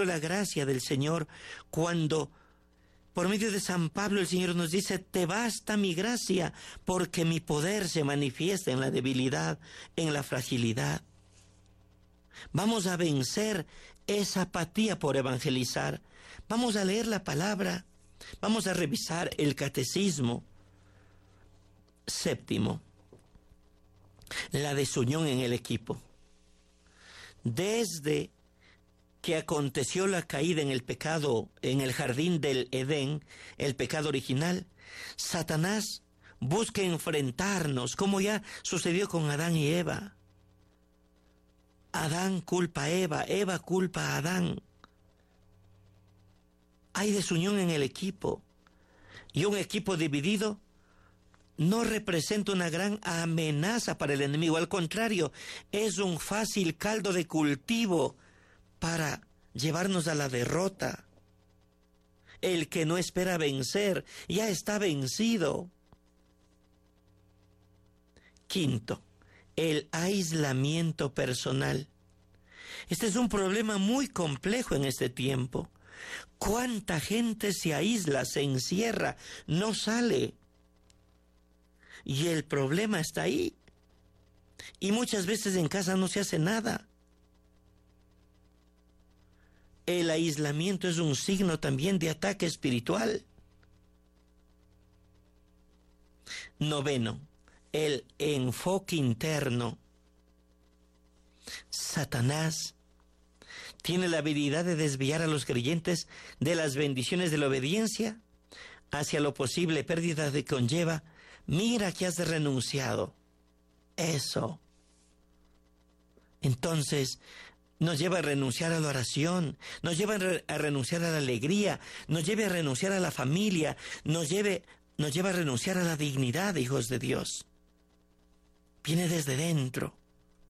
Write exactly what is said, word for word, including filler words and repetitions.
la gracia del Señor cuando por medio de San Pablo el Señor nos dice: te basta mi gracia, porque mi poder se manifiesta en la debilidad, en la fragilidad. Vamos a vencer esa apatía por evangelizar. Vamos a leer la palabra. Vamos a revisar el catecismo. Séptimo, la desunión en el equipo. Desde que aconteció la caída en el pecado, en el jardín del Edén, el pecado original, Satanás busca enfrentarnos, como ya sucedió con Adán y Eva. Adán culpa a Eva, Eva culpa a Adán. Hay desunión en el equipo, y un equipo dividido no representa una gran amenaza para el enemigo. Al contrario, es un fácil caldo de cultivo para llevarnos a la derrota. El que no espera vencer ya está vencido. Quinto, el aislamiento personal. Este es un problema muy complejo en este tiempo. ¿Cuánta gente se aísla, se encierra, no sale? Y el problema está ahí. Y muchas veces en casa no se hace nada. El aislamiento es un signo también de ataque espiritual. Noveno, el enfoque interno. Satanás tiene la habilidad de desviar a los creyentes de las bendiciones de la obediencia hacia lo posible pérdida que conlleva. Mira que has renunciado. Eso. Entonces, nos lleva a renunciar a la oración, nos lleva a, re- a renunciar a la alegría, nos lleva a renunciar a la familia, nos, lleve, nos lleva a renunciar a la dignidad, hijos de Dios. Viene desde dentro.